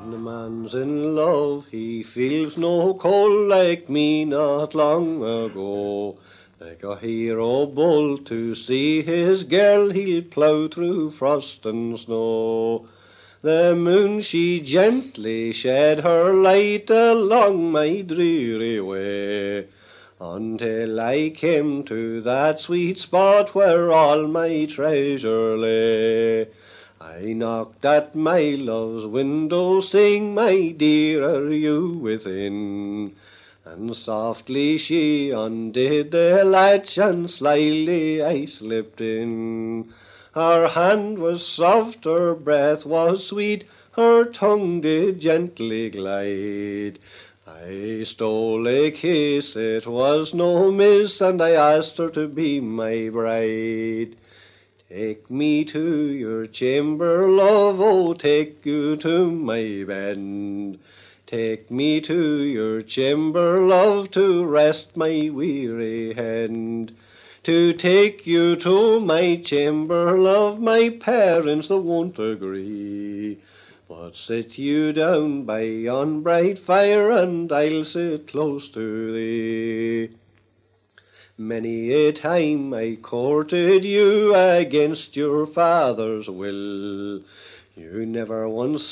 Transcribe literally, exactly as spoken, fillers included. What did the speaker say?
When the man's in love, he feels no cold like me not long ago. Like a hero bull to see his girl, he'll plough through frost and snow. The moon she gently shed her light along my dreary way, until I came to that sweet spot where all my treasure lay. I knocked at my love's window, saying, "My dear, are you within?" And softly she undid the latch, and slyly I slipped in. Her hand was soft, her breath was sweet, her tongue did gently glide. I stole a kiss, it was no miss, and I asked her to be my bride. Take me to your chamber, love, oh, take you to my bed. Take me to your chamber, love, to rest my weary head. To take you to my chamber, love, my parents they won't agree. But sit you down by yon bright fire, and I'll sit close to thee. Many a time I courted you against your father's will. You never once